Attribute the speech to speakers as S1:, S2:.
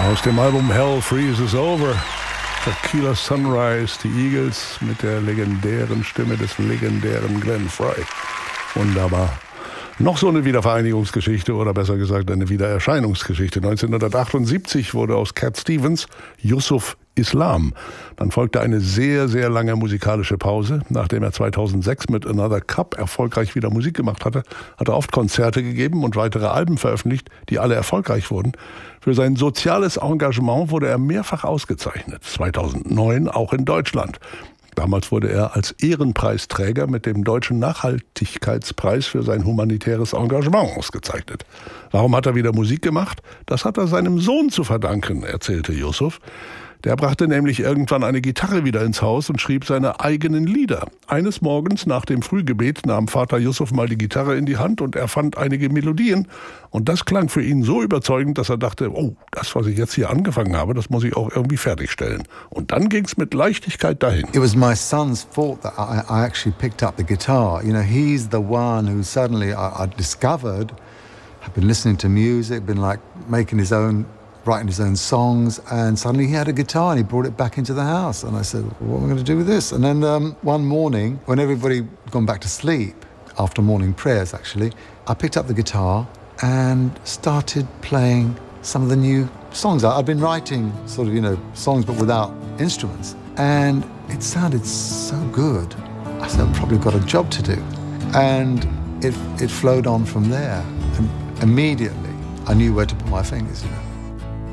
S1: Aus dem Album Hell Freezes Over, Tequila Sunrise, die Eagles mit der legendären Stimme des legendären Glenn Frey. Wunderbar. Noch so eine Wiedervereinigungsgeschichte oder besser gesagt eine Wiedererscheinungsgeschichte. 1978 wurde aus Cat Stevens Yusuf Islam. Dann folgte eine sehr, sehr lange musikalische Pause. Nachdem er 2006 mit Another Cup erfolgreich wieder Musik gemacht hatte, hat er oft Konzerte gegeben und weitere Alben veröffentlicht, die alle erfolgreich wurden. Für sein soziales Engagement wurde er mehrfach ausgezeichnet. 2009 auch in Deutschland. Damals wurde er als Ehrenpreisträger mit dem Deutschen Nachhaltigkeitspreis für sein humanitäres Engagement ausgezeichnet. Warum hat er wieder Musik gemacht? Das hat er seinem Sohn zu verdanken, erzählte Yusuf. Der brachte nämlich irgendwann eine Gitarre wieder ins Haus und schrieb seine eigenen Lieder. Eines Morgens nach dem Frühgebet nahm Vater Yusuf mal die Gitarre in die Hand und er fand einige Melodien. Und das klang für ihn so überzeugend, dass er dachte, oh, das, was ich jetzt hier angefangen habe, das muss ich auch irgendwie fertigstellen. Und dann ging's mit Leichtigkeit dahin.
S2: It was my son's fault that I actually picked up the guitar. You know, he's the one who suddenly I discovered, had been listening to music, been like making his own, writing his own songs, and suddenly he had a guitar and he brought it back into the house. And I said, what am I going to do with this? And then one morning, when everybody had gone back to sleep, after morning prayers actually, I picked up the guitar and started playing some of the new songs. I'd been writing sort of, you know, songs but without instruments. And it sounded so good. I said, I've probably got a job to do. And it flowed on from there. And immediately I knew where to put my fingers, you know.